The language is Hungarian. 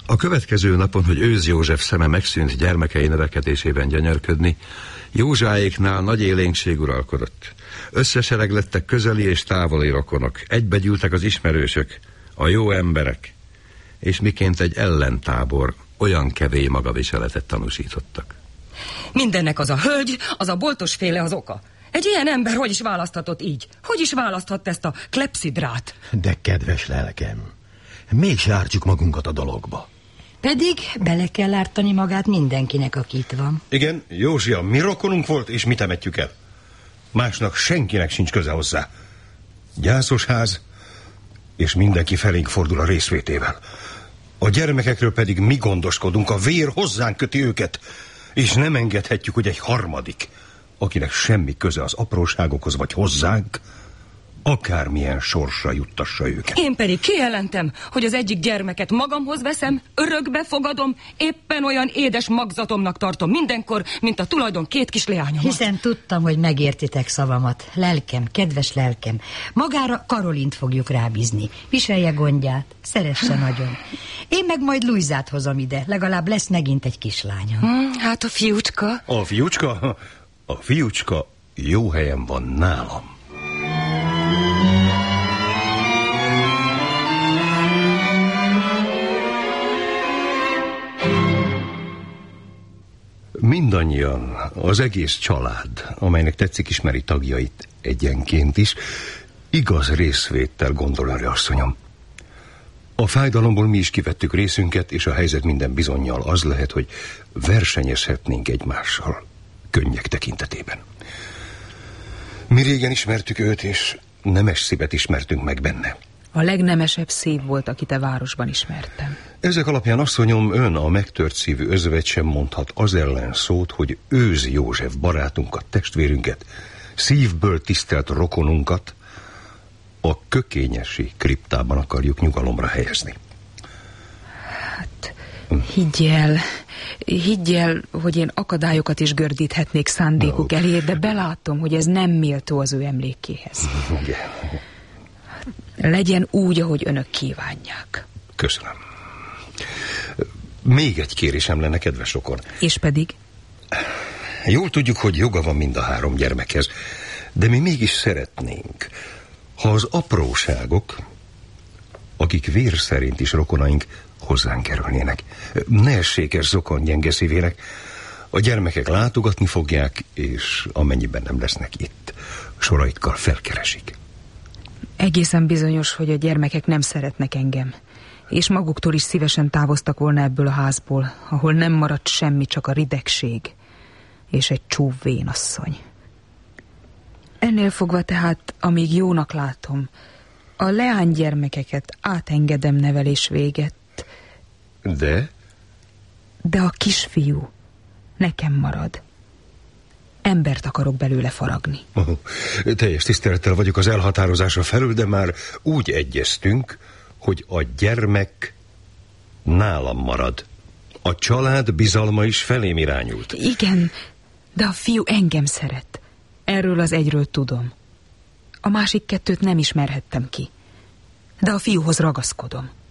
A következő napon, hogy Őz József szeme megszűnt gyermekei növekedésében gyönyörködni, Józsáéknál nagy élénkség uralkodott. Összesereglettek közeli és távoli rokonok, egybegyűltek az ismerősök, a jó emberek, és miként egy ellentábor olyan kevély magaviseletet tanúsítottak. Mindennek az a hölgy, az a boltosféle az oka. Egy ilyen ember hogy is választhatott így? Hogy is választhatta ezt a klepszidrát? De kedves lelkem, mégse ártsuk magunkat a dologba. Pedig bele kell ártani magát mindenkinek, aki itt van. Igen, Józsi a mi rokonunk volt, és mi temetjük el. Másnak senkinek sincs köze hozzá. Gyászos ház, és mindenki felénk fordul a részvétével. A gyermekekről pedig mi gondoskodunk, a vér hozzánk köti őket, és nem engedhetjük, hogy egy harmadik, akinek semmi köze az apróságokhoz vagy hozzánk, akármilyen sorsra juttassa őket. Én pedig kijelentem, hogy az egyik gyermeket magamhoz veszem, örökbe fogadom, éppen olyan édes magzatomnak tartom mindenkor, mint a tulajdon két kis leányomat. Hiszen tudtam, hogy megértitek szavamat. Lelkem, kedves lelkem, magára Karolint fogjuk rábízni. Viselje gondját, szeresse nagyon. Én meg majd Luizát hozom ide, legalább lesz megint egy kislányom. Hát a fiúcska? A fiúcska? A fiúcska jó helyen van nálam. Mindannyian, az egész család, amelynek tetszik ismeri tagjait egyenként is, igaz részvéttel gondol erre, asszonyom. A fájdalomból mi is kivettük részünket, és a helyzet minden bizonnyal az lehet, hogy versenyezhetnénk egymással könnyek tekintetében. Mi régen ismertük őt, és nemes szívet ismertünk meg benne. A legnemesebb szív volt, akit a városban ismertem. Ezek alapján, asszonyom, ön a megtört szívű özvegy sem mondhat az ellen szót, hogy Őz József barátunkat, testvérünket, szívből tisztelt rokonunkat a kökényesi kriptában akarjuk nyugalomra helyezni. Hát, higgy el, hogy én akadályokat is gördíthetnék szándékuk elé, de belátom, hogy ez nem méltó az ő emlékéhez. Igen. Legyen úgy, ahogy önök kívánják. Köszönöm. Még egy kérésem lenne, kedves rokon. És pedig? Jól tudjuk, hogy joga van mind a 3 gyermekhez, de mi mégis szeretnénk, ha az apróságok, akik vér szerint is rokonaink, hozzánk kerülnének. Ne essék ez Zokon gyenge szívének. A gyermekek látogatni fogják, és amennyiben nem lesznek itt, soraikkal felkeresik. Egészen bizonyos, hogy a gyermekek nem szeretnek engem, és maguktól is szívesen távoztak volna ebből a házból, ahol nem maradt semmi, csak a ridegség és egy csúf vénasszony. Ennél fogva tehát, amíg jónak látom, a leánygyermekeket átengedem nevelés véget. De a kisfiú nekem marad. Embert akarok belőle faragni. Teljes tisztelettel vagyok az elhatározásra felül, de már úgy egyeztünk, hogy a gyermek nálam marad. A család bizalma is felém irányult. Igen, de a fiú engem szeret. Erről az egyről tudom. A másik 2 nem ismerhettem ki. De a fiúhoz ragaszkodom.